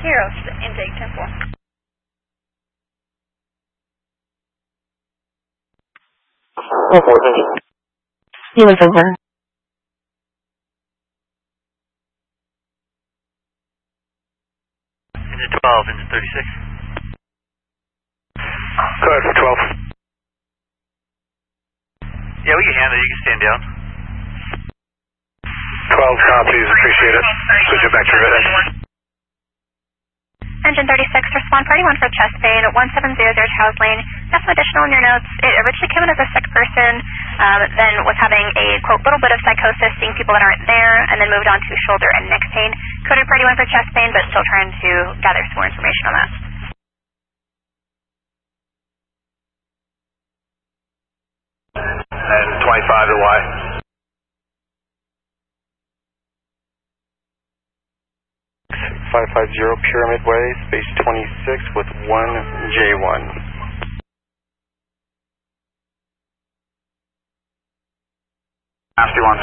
Kiro, intake 10-4. He was over. Engine 12, engine 36. Go ahead for 12. Yeah, we can handle it. You can stand down. 12 copies, appreciate it. Switch it back to red. Engine 36, respond for anyone for chest pain, 1700 Charles Lane. That's some additional in your notes. It originally came in as a sick person, then was having a, quote, little bit of psychosis, seeing people that aren't there, and then moved on to shoulder and neck pain. Coded for anyone for chest pain, but still trying to gather some more information on that. And 25 to Y. Pyramid Way, space 26 with 1J1. Nasty one.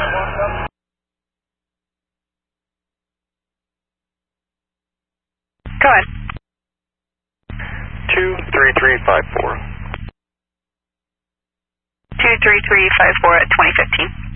Go ahead. 23354. 23354 at 2015.